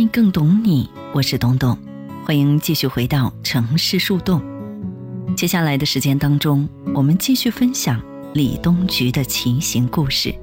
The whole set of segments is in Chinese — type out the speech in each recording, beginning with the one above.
爱更懂你，我是东东，欢迎继续回到城市树洞。接下来的时间当中，我们继续分享李东菊的骑行故事。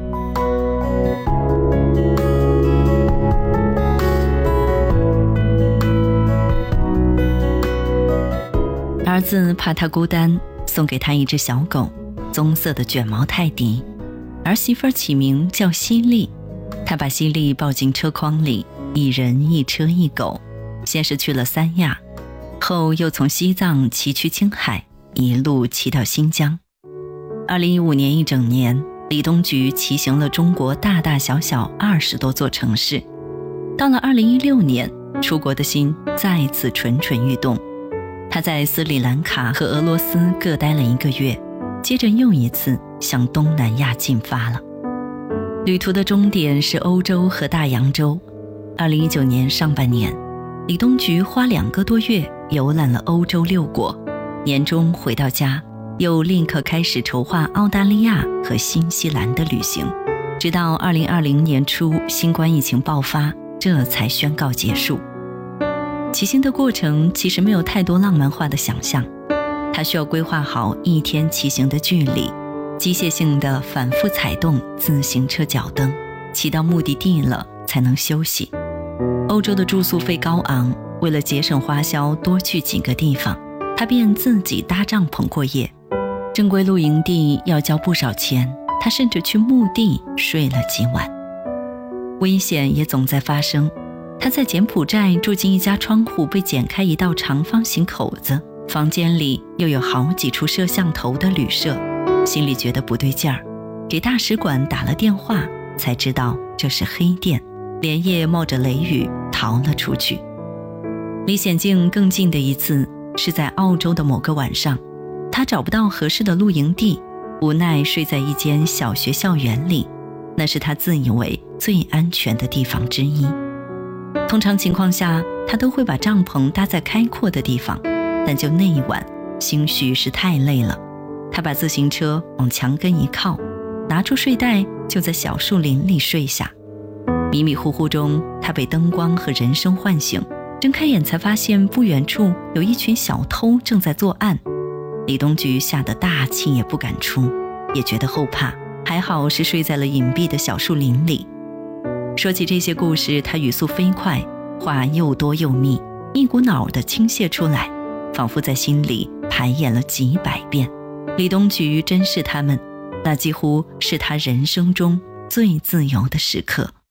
儿子怕他孤单，送给他一只小狗，棕色的卷毛泰迪，儿媳妇起名叫犀利。他把犀利抱进车筐里，一人一车一狗，先是去了三亚，后又从西藏骑去青海，一路骑到新疆。2015年一整年，李东菊骑行了中国大大小小20多座城市。到了2016年，出国的心再次蠢蠢欲动。他在斯里兰卡和俄罗斯各待了1个月，接着又一次向东南亚进发了。旅途的终点是欧洲和大洋洲。2019年上半年，李东菊花2个多月游览了欧洲6国，年终回到家，又立刻开始筹划澳大利亚和新西兰的旅行，直到2020年初新冠疫情爆发，这才宣告结束。骑行的过程其实没有太多浪漫化的想象，它需要规划好1天骑行的距离，机械性的反复踩动自行车脚蹬，骑到目的地了才能休息。欧洲的住宿费高昂，为了节省花销多去几个地方，他便自己搭帐篷过夜。正规露营地要交不少钱，他甚至去墓地睡了几晚。危险也总在发生，他在柬埔寨住进一家窗户被剪开一道长方形口子，房间里又有好几处摄像头的旅社，心里觉得不对劲儿，给大使馆打了电话，才知道这是黑店，连夜冒着雷雨逃了出去。离险境更近的一次是在澳洲的某个晚上，他找不到合适的露营地，无奈睡在一间小学校园里，那是他自以为最安全的地方之一。通常情况下，他都会把帐篷搭在开阔的地方，但就那一晚，兴许是太累了，他把自行车往墙根一靠，拿出睡袋就在小树林里睡下。迷迷糊糊中，他被灯光和人声唤醒，睁开眼才发现不远处有一群小偷正在作案。李东菊吓得大气也不敢出，也觉得后怕，还好是睡在了隐蔽的小树林里。说起这些故事，他语速飞快，话又多又密，一股脑地倾泻出来，仿佛在心里排演了几百遍。李东菊珍视他们，那几乎是他人生中最自由的时刻。